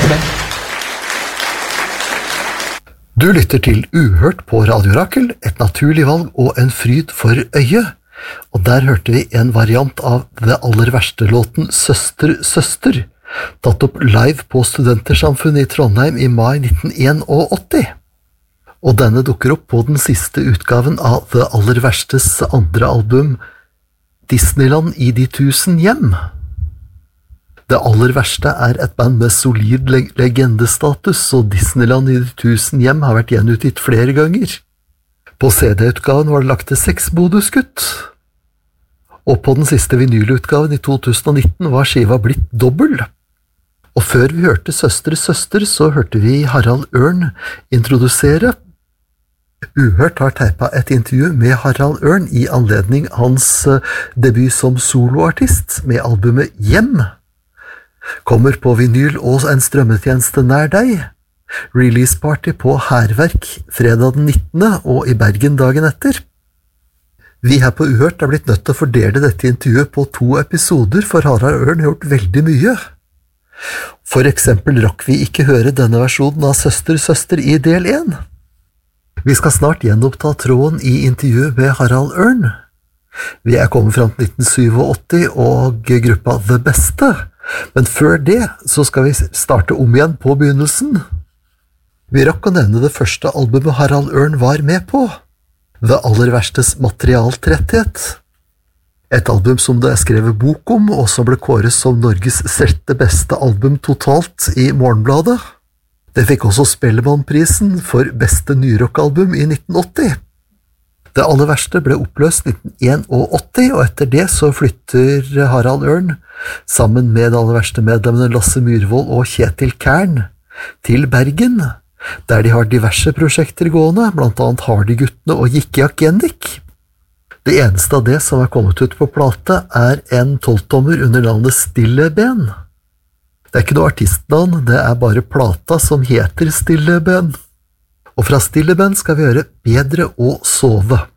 Du lytter til Uhørt på Radio Rakel, et naturlig valg og en fryd for øyet. Og der hørte vi en variant av det aller verste låten Søster, Søster, tatt opp live på Studentersamfunnet i Trondheim i mai 1981. Og denne dukker opp på den siste utgaven av det aller verstes andre album, Disneyland i de 1000 hjem. Det aller verste er et band med solid legendestatus, og Disneyland i de 1000 hjem har vært gjenutgitt flere ganger. På CD-utgaven var det lagt til 6 bonuskutt. Og på den siste vinylutgaven i 2019 var skiva blitt dobbel. Og før vi hørte Søster, Søster, så hørte vi Harald Ørn introdusere. Uhørt har teipet et intervju med Harald Ørn i anledning hans debut som soloartist med albumet Hjem. Kommer på vinyl og en strømmetjeneste nær deg. Release-party på Hærverk fredag den 19. og i Bergen dagen etter. Vi her på Uhørt er blitt nødt til å fordele dette intervjuet på 2 episoder, for Harald Ørn har gjort veldig mye. For eksempel rakk vi ikke høre denne versjonen av Søster, Søster i del 1. Vi skal snart gjenoppta tråden i intervjuet med Harald Ørn. Vi er kommet fram til 1987 og gruppa The Beste. Men før det så skal vi starte om igjen på begynnelsen. Vi rakk å nevne det første albumet Harald Ørn var med på, Det aller verstes materialtretthet. Et album som det er skrevet bok om, og som ble kåret som Norges 6. beste album totalt i Morgenbladet. Det fikk også Spellemannprisen for beste nyrockalbum i 1980. Det aller verste ble oppløst 1981, og etter det så flytter Harald Ørn, sammen med det aller verste medlemmene Lasse Myrvold og Kjetil Kern, til Bergen, der de har diverse prosjekter gående, blant annet Hardy-guttene og Jikjak Jendik. Det eneste av det som er kommet ut på plate er en 12-tommer under navnet Stille Ben. Det er ikke noe artistnavn, det er bare plata som heter Stille Ben. Og fra Stille Ben skal vi høre Bedre å sove.